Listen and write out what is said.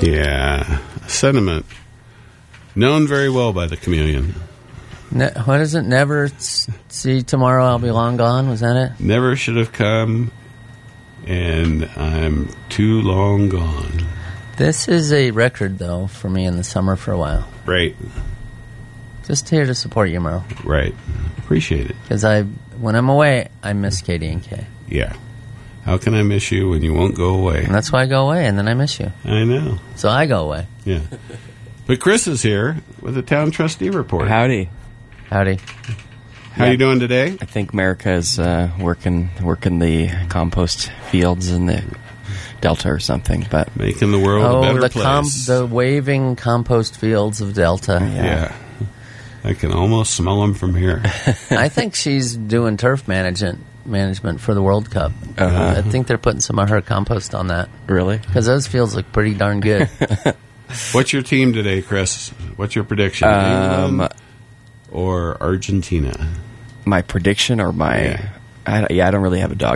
Yeah. Sentiment. Known very well by the chameleon. What is it? Never see tomorrow, I'll be long gone. Was that it? Never should have come, and I'm too long gone. This is a record, though, for me in the summer for a while. Right. Just here to support you, Merle. Right. Appreciate it. Because when I'm away, I miss Katie and Kay. Yeah. How can I miss you when you won't go away? And that's why I go away, and then I miss you. I know. So I go away. Yeah. But Chris is here with a town trustee report. Howdy. Howdy. How you doing today? I think America is working the compost fields in the Delta or something, but making the world a better place. The waving compost fields of Delta. Yeah. I can almost smell them from here. I think she's doing turf management for the World Cup. I think they're putting some of her compost on that. Really? Because those fields look pretty darn good. What's your team today, Chris? What's your prediction? England or Argentina? My prediction or my... Yeah. I don't really have a dog